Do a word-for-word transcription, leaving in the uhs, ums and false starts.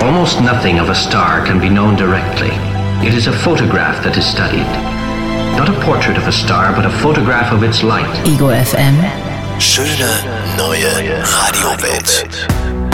almost nothing of a star can be known directly. It is a photograph that is studied. Not a portrait of a star, but a photograph of its light. Ego F M. Schöne neue Radiowelt.